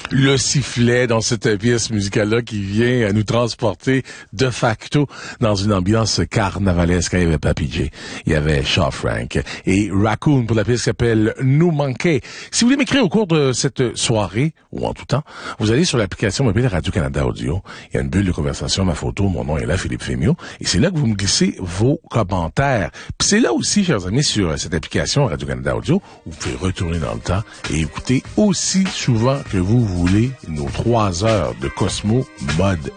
Le sifflet dans cette pièce musicale-là qui vient nous transporter de facto dans une ambiance carnavalesque. Il y avait Papy J, il y avait Shaw Frank et Raccoon pour la pièce qui s'appelle Nous Manquer. Si vous voulez m'écrire au cours de cette soirée, ou en tout temps, vous allez sur l'application mobile Radio-Canada Audio. Il y a une bulle de conversation, ma photo, mon nom est là, Philippe Fémiot. Et c'est là que vous me glissez vos commentaires. Puis c'est là aussi, chers amis, sur cette application Radio-Canada Audio, vous pouvez retourner dans le temps et écouter aussi souvent que vous voulez nos 3 heures de Cosmo mode